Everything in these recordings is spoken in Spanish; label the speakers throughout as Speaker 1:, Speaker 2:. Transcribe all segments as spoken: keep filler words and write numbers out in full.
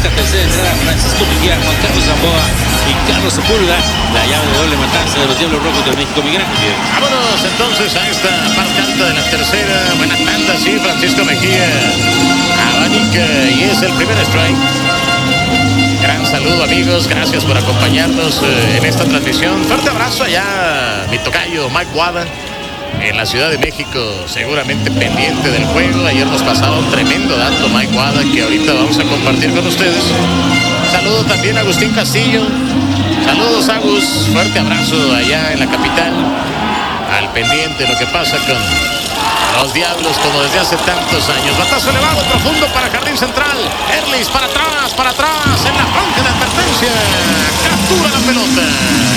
Speaker 1: esta tercera entrada, Francisco Mejía, Juan Carlos Gamboa y Carlos Sepúlveda, la llave de doble matanza de los Diablos Rojos de México. Miguel Ángel.
Speaker 2: Vámonos entonces a esta parte alta de la tercera. Buena tanda, sí, Francisco Mejía abanica y es el primer strike. Gran saludo, amigos, gracias por acompañarnos eh, en esta transmisión. Fuerte abrazo allá, mi tocayo Mike Wada, en la Ciudad de México, seguramente pendiente del juego. Ayer nos pasaba un tremendo dato Mike Wada que ahorita vamos a compartir con ustedes. Saludo también a Agustín Castillo. Saludos, Agus, fuerte abrazo allá en la capital, al pendiente de lo que pasa con los Diablos como desde hace tantos años. Batazo elevado, profundo para Jardín Central. Erlis para atrás, para atrás, en la franja de advertencia. Captura la pelota.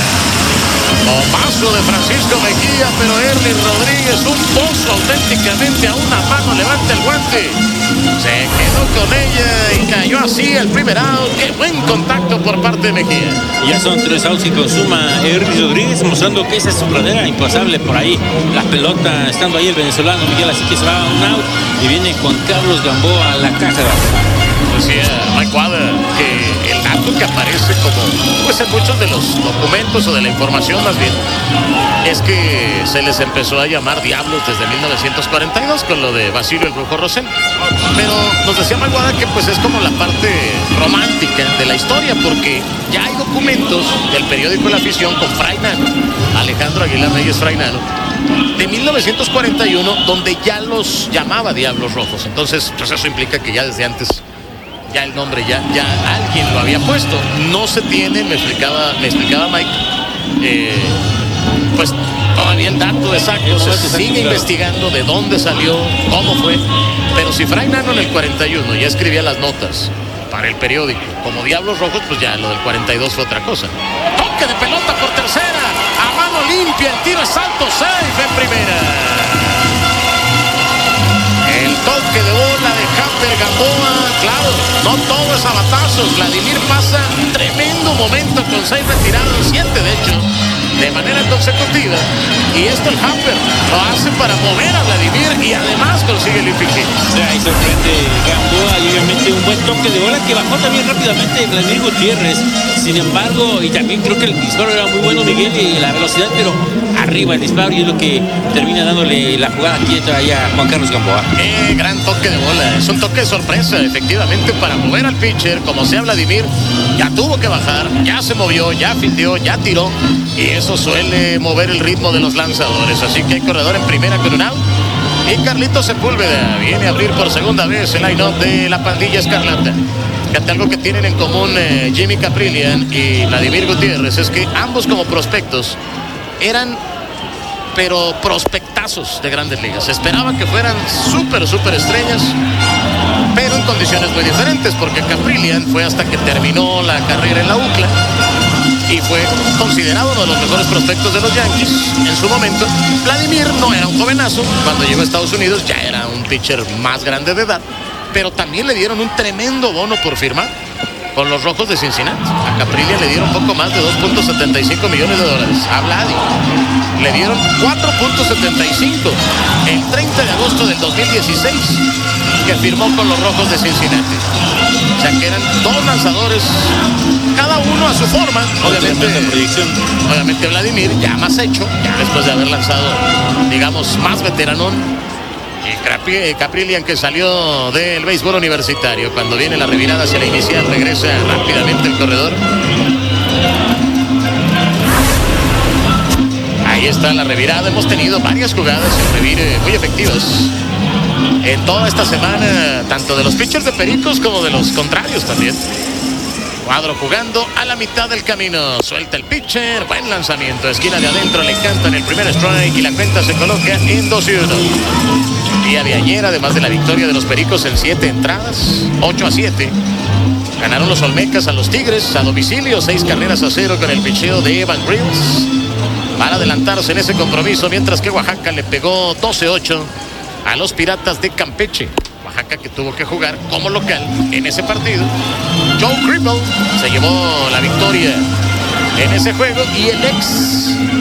Speaker 2: Bombazo de Francisco Mejía, pero Erlis Rodríguez, un pozo auténticamente a una mano, levanta el guante. Se quedó con ella y cayó así el primer out. Qué buen contacto por parte de Mejía.
Speaker 1: Ya son tres outs que consuma Erlis Rodríguez, mostrando que esa es su pradera impasable por ahí. La pelota estando ahí el venezolano Miguel, así que se va a un out y viene Juan Carlos Gamboa a la caja.
Speaker 2: Decía Mike Wada que el dato que aparece como, pues en muchos de los documentos o de la información más bien, es que se les empezó a llamar Diablos desde mil novecientos cuarenta y dos con lo de Basilio el Brujo Rosell. Pero nos decía Mike Wada que pues es como la parte romántica de la historia, porque ya hay documentos del periódico La Afición con Fray Nano, Alejandro Aguilar Reyes Fray Nano, de mil novecientos cuarenta y uno, donde ya los llamaba Diablos Rojos. Entonces, pues eso implica que ya desde antes ya el nombre ya, ya alguien lo había puesto. No se tiene, me explicaba, me explicaba Mike, eh, pues todavía el dato exacto, se sigue investigando de dónde salió, cómo fue, pero si Fray Nano en el cuarenta y uno ya escribía las notas para el periódico como Diablos Rojos, pues ya lo del cuarenta y dos fue otra cosa. Toque de pelota por tercera, a mano limpia, el tiro es alto, safe en primera. El toque de bola de Hamper Gamboa, claro, no todo es a batazos. Vladimir pasa un tremendo momento con seis retirados, siete de hecho, de manera consecutiva. Y esto el Hamper lo hace para mover a Vladimir y además consigue el infiel.
Speaker 1: O sea, ahí sorprende Gamboa y obviamente un buen toque de bola que bajó también rápidamente Vladimir Gutiérrez. Sin embargo, y también creo que el disparo era muy bueno, Miguel, y la velocidad, pero arriba el disparo, y es lo que termina dándole la jugada quieta ahí a Juan Carlos Gamboa.
Speaker 2: Qué gran toque de bola, es un toque de sorpresa, efectivamente, para mover al pitcher. Como sea Vladimir, ya tuvo que bajar, ya se movió, ya fildeó, ya tiró, y eso suele mover el ritmo de los lanzadores. Así que hay corredor en primera con un out, y Carlitos Sepúlveda viene a abrir por segunda vez el line-up de la pandilla escarlata. Fíjate, algo que tienen en común eh, Jimmy Caprillian y Vladimir Gutiérrez es que ambos como prospectos eran, pero prospectazos de Grandes Ligas. Se esperaba que fueran súper, súper estrellas, pero en condiciones muy diferentes, porque Caprillian fue hasta que terminó la carrera en la U C L A y fue considerado uno de los mejores prospectos de los Yankees en su momento. Vladimir no era un jovenazo, cuando llegó a Estados Unidos ya era un pitcher más grande de edad, pero también le dieron un tremendo bono por firmar con los Rojos de Cincinnati. A Caprillian le dieron poco más de dos punto setenta y cinco millones de dólares. A Vladi le dieron cuatro punto setenta y cinco el treinta de agosto del dos mil dieciséis, que firmó con los Rojos de Cincinnati. O sea que eran dos lanzadores, cada uno a su forma. Obviamente, obviamente Vladimir ya más hecho, ya después de haber lanzado, digamos, más veteranón. Y Caprillian, que salió del béisbol universitario, cuando viene la revirada hacia la inicial, regresa rápidamente el corredor. Ahí está la revirada. Hemos tenido varias jugadas en revire muy efectivas en toda esta semana, tanto de los pitchers de Pericos como de los contrarios también. Cuadro jugando a la mitad del camino, suelta el pitcher, buen lanzamiento, esquina de adentro, le cantan el primer strike y la cuenta se coloca en dos y uno. El día de ayer, además de la victoria de los Pericos en siete entradas, ocho a siete, ganaron los Olmecas a los Tigres a domicilio, seis carreras a cero con el picheo de Evan Grills para adelantarse en ese compromiso, mientras que Oaxaca le pegó doce a ocho a los Piratas de Campeche. Oaxaca, que tuvo que jugar como local en ese partido. Joe Cribble se llevó la victoria en ese juego, y el ex